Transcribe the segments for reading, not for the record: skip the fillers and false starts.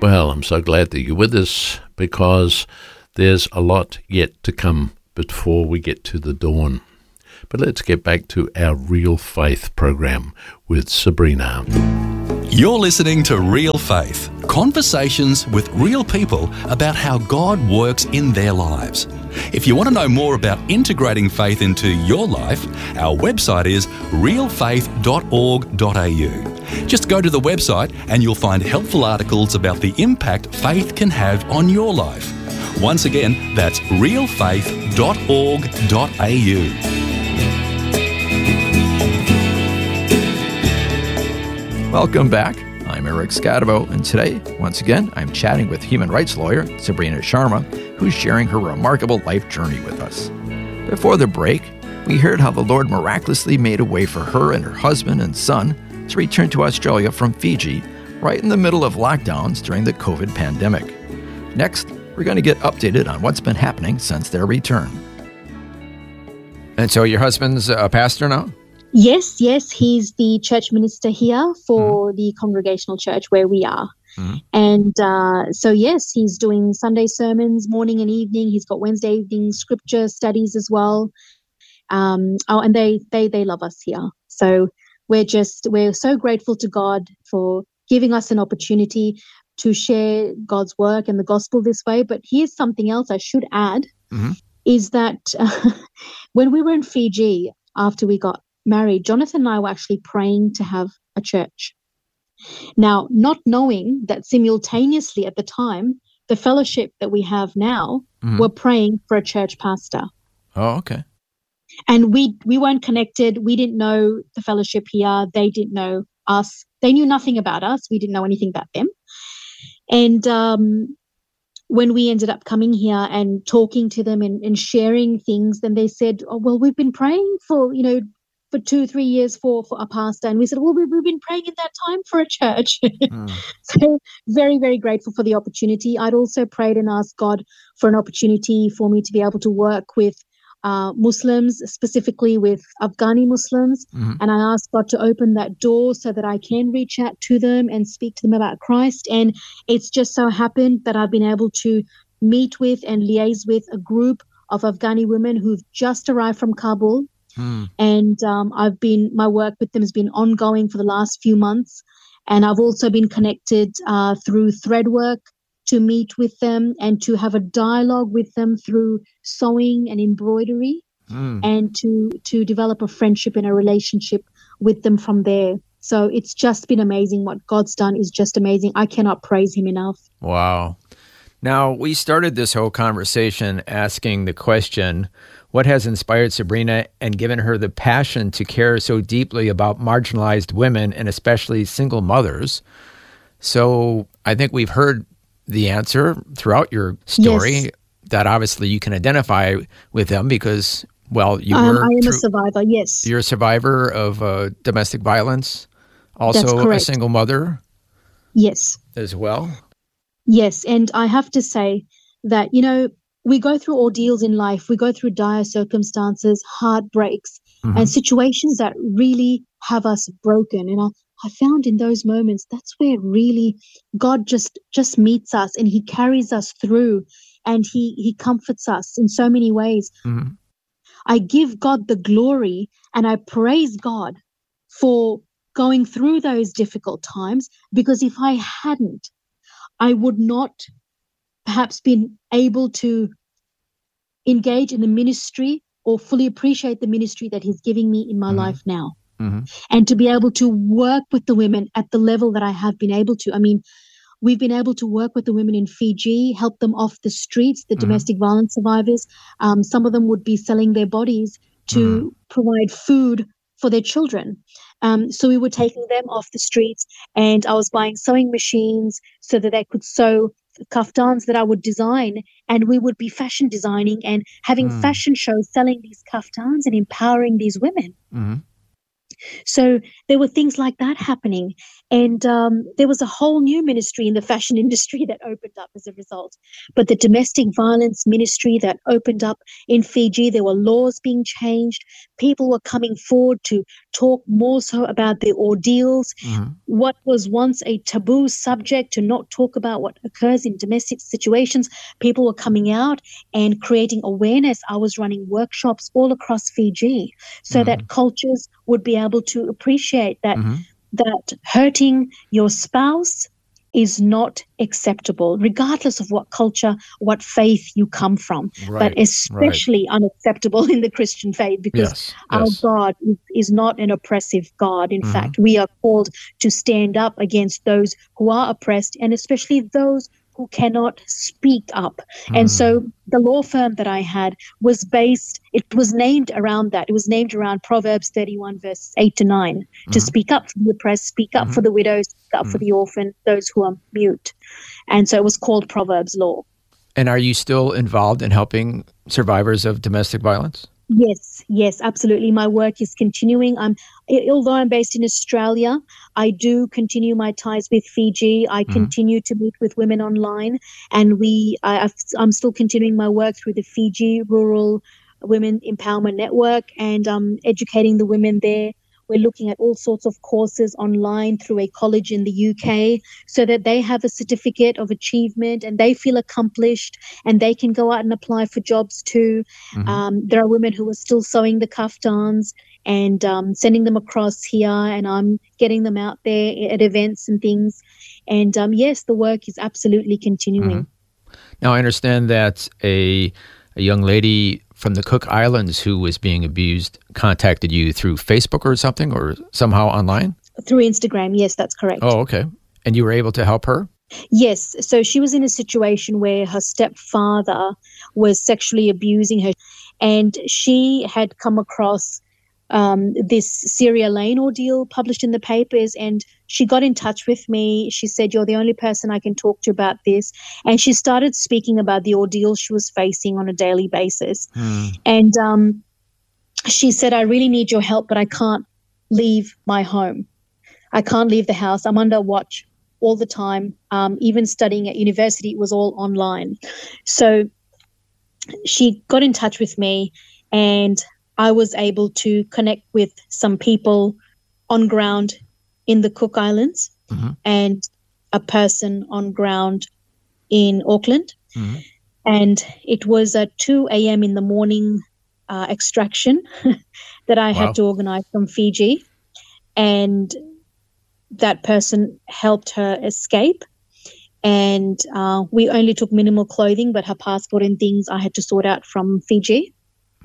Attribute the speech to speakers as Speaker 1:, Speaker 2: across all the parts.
Speaker 1: Well, I'm so glad that you're with us because there's a lot yet to come before we get to the dawn. But let's get back to our Real Faith program with Sabrina.
Speaker 2: You're listening to Real Faith, conversations with real people about how God works in their lives. If you want to know more about integrating faith into your life, our website is realfaith.org.au. Just go to the website and you'll find helpful articles about the impact faith can have on your life. Once again, that's realfaith.org.au.
Speaker 3: Welcome back. I'm Eric Scadabo, and today, once again, I'm chatting with human rights lawyer Sabrina Sharma, who's sharing her remarkable life journey with us. Before the break, we heard how the Lord miraculously made a way for her and her husband and son to return to Australia from Fiji right in the middle of lockdowns during the COVID pandemic. Next, we're going to get updated on what's been happening since their return. And so your husband's a pastor now?
Speaker 4: Yes, he's the church minister here for the Congregational Church where we are. And so, yes, he's doing Sunday sermons, morning and evening. He's got Wednesday evening scripture studies as well. And they love us here. So we're so grateful to God for giving us an opportunity to share God's work and the gospel this way. But here's something else I should add, is that when we were in Fiji after we got married, Jonathan and I were actually praying to have a church. Now, not knowing that simultaneously at the time, the fellowship that we have now were praying for a church pastor.
Speaker 3: Oh, okay.
Speaker 4: And we weren't connected. We didn't know the fellowship here. They didn't know us. They knew nothing about us. We didn't know anything about them. And when we ended up coming here and talking to them and sharing things, then they said, oh, well, we've been praying for 2-3 years for a pastor. And we said, well, we've been praying in that time for a church. So very, very grateful for the opportunity. I'd also prayed and asked God for an opportunity for me to be able to work with Muslims, specifically with Afghani Muslims. And I asked God to open that door so that I can reach out to them and speak to them about Christ. And it's just so happened that I've been able to meet with and liaise with a group of Afghani women who've just arrived from Kabul. And my work with them has been ongoing for the last few months. And I've also been connected through Threadwork to meet with them and to have a dialogue with them through sewing and embroidery and to develop a friendship and a relationship with them from there. So it's just been amazing. What God's done is just amazing. I cannot praise him enough.
Speaker 3: Wow. Now, we started this whole conversation asking the question, what has inspired Sabrina and given her the passion to care so deeply about marginalized women and especially single mothers? So I think we've heard the answer throughout your story, that obviously you can identify with them because, well, I am
Speaker 4: a survivor, yes.
Speaker 3: You're a survivor of domestic violence, also a single mother?
Speaker 4: Yes.
Speaker 3: As well?
Speaker 4: Yes, and I have to say that, we go through ordeals in life. We go through dire circumstances, heartbreaks, and situations that really have us broken. And I found in those moments, that's where really God just meets us and he carries us through and he comforts us in so many ways. I give God the glory and I praise God for going through those difficult times, because if I hadn't, I would not perhaps been able to engage in the ministry or fully appreciate the ministry that he's giving me in my life now. And to be able to work with the women at the level that I have been able to. I mean, we've been able to work with the women in Fiji, help them off the streets, the domestic violence survivors. Some of them would be selling their bodies to provide food for their children. So we were taking them off the streets, and I was buying sewing machines so that they could sew kaftans that I would design, and we would be fashion designing and having fashion shows selling these kaftans and empowering these women. So there were things like that happening. And there was a whole new ministry in the fashion industry that opened up as a result. But the domestic violence ministry that opened up in Fiji, there were laws being changed. People were coming forward to talk more so about the ordeals. What was once a taboo subject, to not talk about what occurs in domestic situations, people were coming out and creating awareness. I was running workshops all across Fiji so that cultures would be able to appreciate that that hurting your spouse is not acceptable, regardless of what culture, what faith you come from, but especially unacceptable in the Christian faith, because our God is not an oppressive God. In fact, we are called to stand up against those who are oppressed, and especially those who cannot speak up. And so the law firm that I had was named around that. It was named around Proverbs 31, verse 8-9, to speak up for the oppressed, speak up for the widows, speak up for the orphan, those who are mute. And so it was called Proverbs Law.
Speaker 3: And are you still involved in helping survivors of domestic violence?
Speaker 4: Yes, absolutely. My work is continuing. Although I'm based in Australia, I do continue my ties with Fiji. I continue to meet with women online, and I'm still continuing my work through the Fiji Rural Women Empowerment Network, and educating the women there. We're looking at all sorts of courses online through a college in the UK so that they have a certificate of achievement and they feel accomplished and they can go out and apply for jobs too. There are women who are still sewing the kaftans and sending them across here, and I'm getting them out there at events and things. And yes, the work is absolutely continuing.
Speaker 3: Now, I understand that a young lady from the Cook Islands who was being abused contacted you through Facebook or something, or somehow online?
Speaker 4: Through Instagram, yes, that's correct.
Speaker 3: Oh, okay. And you were able to help her?
Speaker 4: Yes. So she was in a situation where her stepfather was sexually abusing her, and she had come across this Syria Lane ordeal published in the papers, and she got in touch with me. She said, "You're the only person I can talk to about this." And she started speaking about the ordeal she was facing on a daily basis. And she said, "I really need your help, but I can't leave my home. I can't leave the house. I'm under watch all the time. Even studying at university, it was all online." So she got in touch with me, and I was able to connect with some people on ground in the Cook Islands and a person on ground in Auckland. And it was a 2 a.m. in the morning extraction that I had to organize from Fiji. And that person helped her escape. And we only took minimal clothing, but her passport and things I had to sort out from Fiji.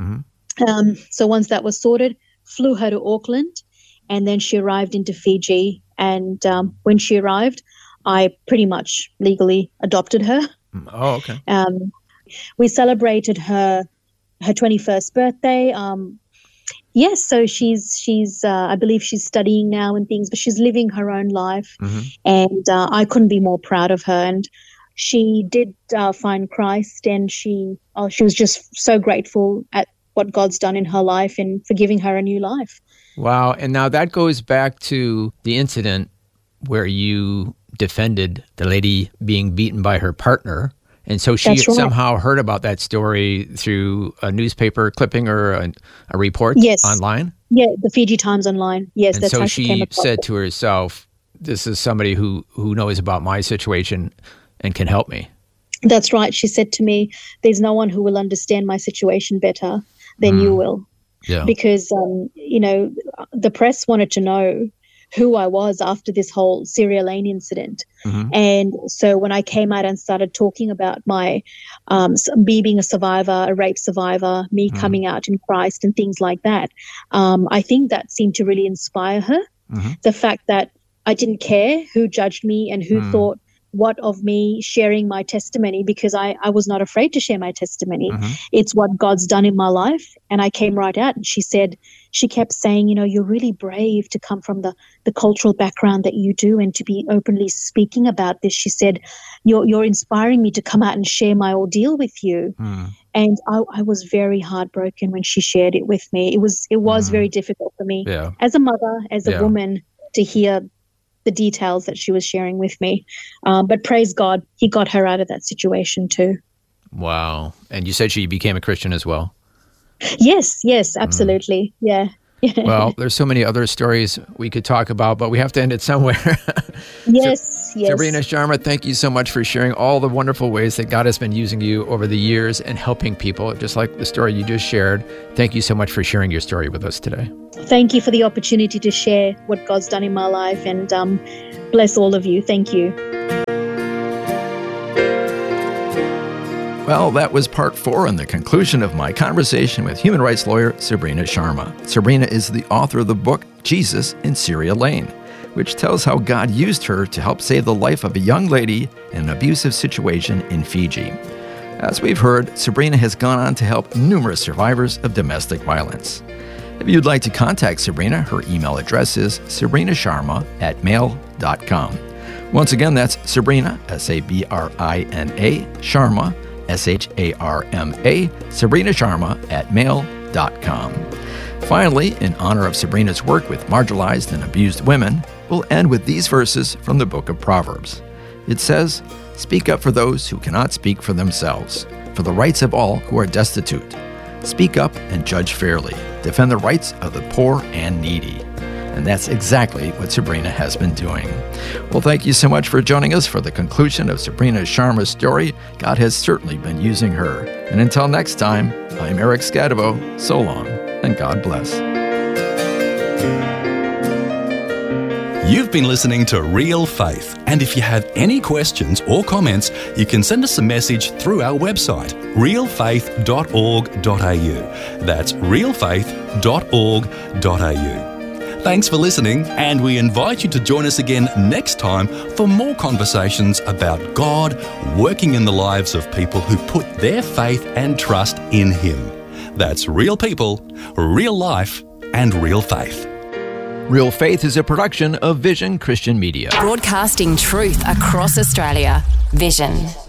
Speaker 4: So once that was sorted, flew her to Auckland, and then she arrived into Fiji. And when she arrived, I pretty much legally adopted her.
Speaker 3: Oh, okay.
Speaker 4: We celebrated her 21st birthday. Yes, so she's I believe she's studying now and things, but she's living her own life. And I couldn't be more proud of her. And she did find Christ, and she was just so grateful at what God's done in her life and for giving her a new life.
Speaker 3: Wow. And now that goes back to the incident where you defended the lady being beaten by her partner. And so she somehow heard about that story through a newspaper clipping or a report online?
Speaker 4: Yeah, the Fiji Times Online. Yes,
Speaker 3: and
Speaker 4: that's
Speaker 3: so
Speaker 4: how she came across
Speaker 3: said
Speaker 4: it.
Speaker 3: to herself, this is somebody who knows about my situation and can help me.
Speaker 4: That's right. She said to me, "There's no one who will understand my situation better than you will."
Speaker 3: Yeah.
Speaker 4: Because, the press wanted to know who I was after this whole Syria Lane incident. And so when I came out and started talking about my me being a survivor, a rape survivor, me coming out in Christ and things like that, I think that seemed to really inspire her. The fact that I didn't care who judged me and who thought what of me sharing my testimony, because I was not afraid to share my testimony. It's what God's done in my life. And I came right out, and she kept saying, "You're really brave to come from the cultural background that you do and to be openly speaking about this." She said, you're inspiring me to come out and share my ordeal with you. And I was very heartbroken when she shared it with me. It was very difficult for me as a mother, as a woman, to hear the details that she was sharing with me. But praise God, he got her out of that situation too.
Speaker 3: Wow. And you said she became a Christian as well?
Speaker 4: Yes, absolutely. Yeah.
Speaker 3: Well, there's so many other stories we could talk about, but we have to end it somewhere.
Speaker 4: Yes.
Speaker 3: Sabrina Sharma, thank you so much for sharing all the wonderful ways that God has been using you over the years and helping people, just like the story you just shared. Thank you so much for sharing your story with us today.
Speaker 4: Thank you for the opportunity to share what God's done in my life, and bless all of you. Thank you.
Speaker 3: Well, that was part 4 and the conclusion of my conversation with human rights lawyer Sabrina Sharma. Sabrina is the author of the book Jesus in Syria Lane, which tells how God used her to help save the life of a young lady in an abusive situation in Fiji. As we've heard, Sabrina has gone on to help numerous survivors of domestic violence. If you'd like to contact Sabrina, her email address is sabrinasharma@mail.com. Once again, that's Sabrina, S-A-B-R-I-N-A, Sharma, S-H-A-R-M-A, sabrinasharma@mail.com. Finally, in honor of Sabrina's work with marginalized and abused women, we'll end with these verses from the book of Proverbs. It says, "Speak up for those who cannot speak for themselves, for the rights of all who are destitute. Speak up and judge fairly. Defend the rights of the poor and needy." And that's exactly what Sabrina has been doing. Well, thank you so much for joining us for the conclusion of Sabrina Sharma's story. God has certainly been using her. And until next time, I'm Eric Scadavo. So long, and God bless.
Speaker 2: You've been listening to Real Faith, and if you have any questions or comments, you can send us a message through our website, realfaith.org.au. That's realfaith.org.au. Thanks for listening, and we invite you to join us again next time for more conversations about God working in the lives of people who put their faith and trust in Him. That's real people, real life, and real faith.
Speaker 3: Real Faith is a production of Vision Christian Media.
Speaker 5: Broadcasting truth across Australia. Vision.